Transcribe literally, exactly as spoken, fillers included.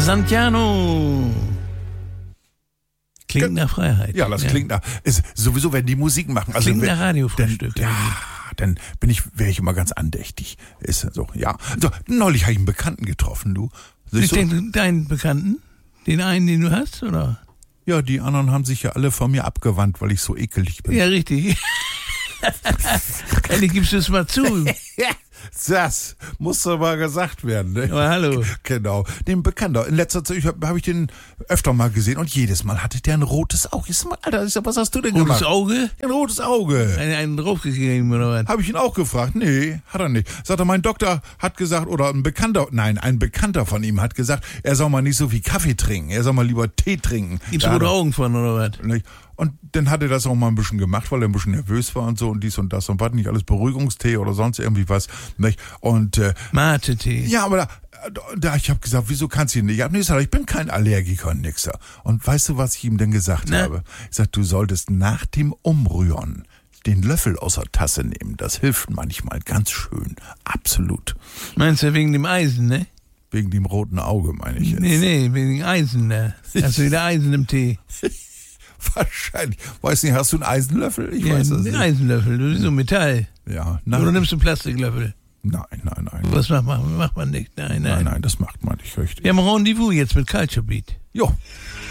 Santiano. Klingt nach Freiheit. Ja, das ja. klingt nach. Ist, sowieso, wenn die Musik machen. Also klingt wenn, nach Radiofrühstück. Dann, ja, dann bin ich, wäre ich immer ganz andächtig. Ist so, ja. So, neulich habe ich einen Bekannten getroffen, du. Ich so? denke, deinen Bekannten? Den einen, den du hast, oder? Ja, die anderen haben sich ja alle von mir abgewandt, weil ich so ekelig bin. Ja, richtig. Endlich gibst du es mal zu. Das muss aber gesagt werden. Ne? Aber hallo. Genau. Den Bekannter. In letzter Zeit habe hab ich den öfter mal gesehen und jedes Mal hatte der ein rotes Auge. Ich sag mal, Alter, was hast du denn rotes gemacht? Rotes Auge? Ein rotes Auge. Einen, einen draufgegeben oder was? Habe ich ihn auch gefragt. Nee, hat er nicht. Sagt er, mein Doktor hat gesagt, oder ein Bekannter, nein, ein Bekannter von ihm hat gesagt, er soll mal nicht so viel Kaffee trinken. Er soll mal lieber Tee trinken. Gibt's rote Augen von oder was? Nicht? Und dann hat er das auch mal ein bisschen gemacht, weil er ein bisschen nervös war und so und dies und das und was, nicht alles Beruhigungstee oder sonst irgendwie was. Nicht? Und äh, Mate-Tee. Ja, aber da, da ich habe gesagt, wieso kannst du ihn nicht? Ich, nee, ich bin kein Allergiker und nixer. Und weißt du, was ich ihm denn gesagt Na? habe? Ich sag, du solltest nach dem Umrühren den Löffel aus der Tasse nehmen. Das hilft manchmal ganz schön. Absolut. Meinst du wegen dem Eisen, ne? Wegen dem roten Auge, meine ich jetzt. Nee, nee, wegen dem Eisen, ne? Hast du wieder Eisen im Tee? Wahrscheinlich. Weiß nicht, hast du einen Eisenlöffel? Ich ja, weiß es nicht. Einen Eisenlöffel, du bist so Metall. Ja, nein. Oder nimmst du einen Plastiklöffel? Nein, nein, nein. Was macht man, macht man nicht? Nein, nein. Nein, nein, das macht man nicht richtig. Wir haben Rendezvous jetzt mit Culture Beat. Jo.